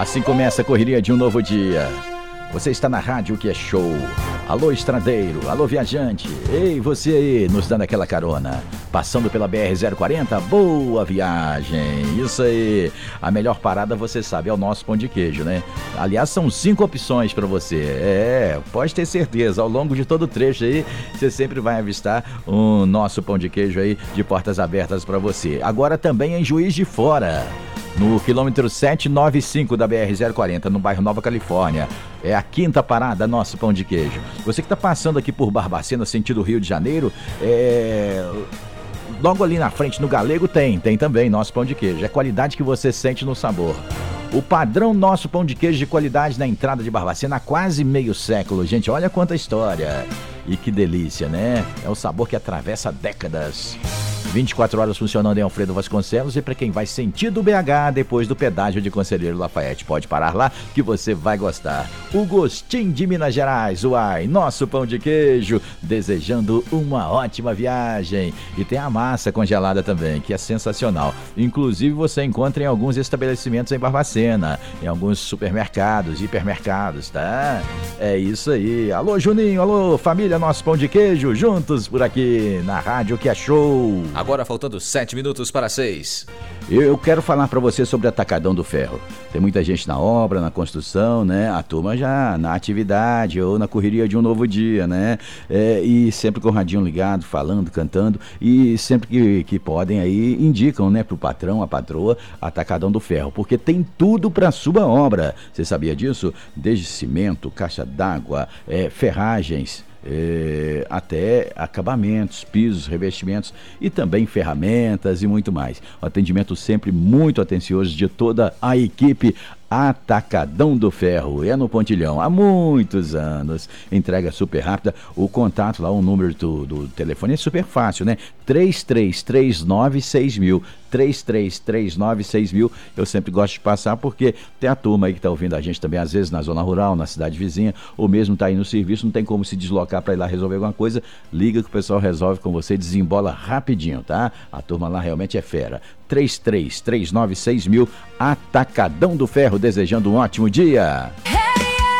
Assim começa a correria de um novo dia. Você está na rádio que é show. Alô, estradeiro, alô, viajante. Ei, você aí, nos dando aquela carona. Passando pela BR-040, boa viagem. Isso aí. A melhor parada, você sabe, é o nosso pão de queijo, né? Aliás, são 5 opções para você. Pode ter certeza, ao longo de todo o trecho aí, você sempre vai avistar o nosso pão de queijo aí de portas abertas para você. Agora também em Juiz de Fora, no quilômetro 795 da BR-040, no bairro Nova Califórnia. É a 5ª parada, nosso pão de queijo. Você que está passando aqui por Barbacena, sentido Rio de Janeiro, logo ali na frente, no Galego, tem também nosso pão de queijo. É qualidade que você sente no sabor. O padrão nosso pão de queijo de qualidade na entrada de Barbacena há quase meio século. Gente, olha quanta história. E que delícia, né? É o sabor que atravessa décadas. 24 horas funcionando em Alfredo Vasconcelos, e para quem vai sentido BH, depois do pedágio de Conselheiro Lafayette, pode parar lá que você vai gostar. O gostinho de Minas Gerais, uai, nosso pão de queijo, desejando uma ótima viagem. E tem a massa congelada também, que é sensacional. Inclusive você encontra em alguns estabelecimentos em Barbacena, em alguns supermercados, hipermercados, tá? É isso aí. Alô, Juninho, alô, família, nosso pão de queijo, juntos por aqui na rádio que é show. Agora faltando 7 minutos para 6. Eu quero falar para você sobre Atacadão do Ferro. Tem muita gente na obra, na construção, né? A turma já na atividade ou na correria de um novo dia, né? E sempre com o radinho ligado, falando, cantando, e sempre que podem aí indicam, né, pro patrão, a patroa, Atacadão do Ferro, porque tem tudo para sua obra. Você sabia disso? Desde cimento, caixa d'água, ferragens, até acabamentos, pisos, revestimentos e também ferramentas e muito mais. Um atendimento sempre muito atencioso de toda a equipe. Atacadão do Ferro, é no Pontilhão, há muitos anos, entrega super rápida. O contato lá, o número do telefone é super fácil, né? 33396000, 33396000. Eu sempre gosto de passar porque tem a turma aí que tá ouvindo a gente também, às vezes na zona rural, na cidade vizinha, ou mesmo tá aí no serviço, não tem como se deslocar para ir lá resolver alguma coisa, liga que o pessoal resolve com você, desembola rapidinho, tá? A turma lá realmente é fera. 33396000, Atacadão do Ferro, desejando um ótimo dia.